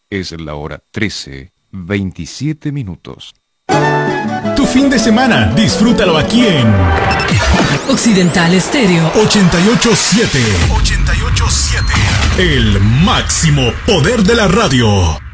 Es la hora 13:27. Tu fin de semana, disfrútalo aquí en Occidental Estéreo 88.7. El máximo poder de la radio.